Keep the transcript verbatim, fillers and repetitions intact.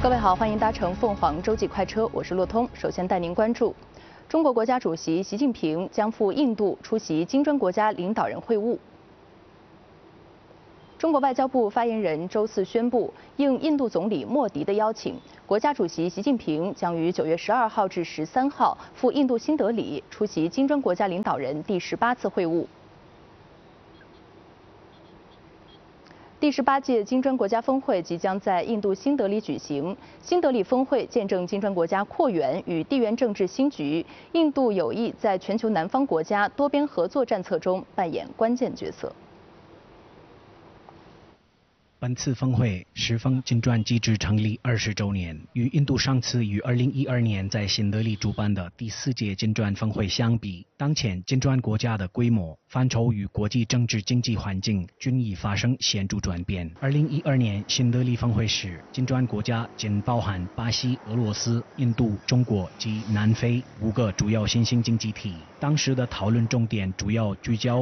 各位好，欢迎搭乘凤凰洲际快车，我是骆通。首先带您关注，中国国家主席习近平将赴印度出席金砖国家领导人会晤。中国外交部发言人周四宣布，应印度总理莫迪的邀请，国家主席习近平将于九月十二号至十三号赴印度新德里出席金砖国家领导人第十八次会晤。 第十八届金砖国家峰会即将在印度新德里举行。新德里峰会见证金砖国家扩员与地缘政治新局，印度有意在全球南方国家多边合作战策中扮演关键角色。 本次峰会适逢金砖机制成立二十周年，与印度上次于二零一二年在新德里主办的第四届金砖峰会相比，当前金砖国家的规模、范畴与国际政治经济环境均已发生显著转变。二零一二年新德里峰会时，金砖国家仅包含巴西、俄罗斯、印度、中国及南非五个主要新兴经济体。当时的讨论重点主要聚焦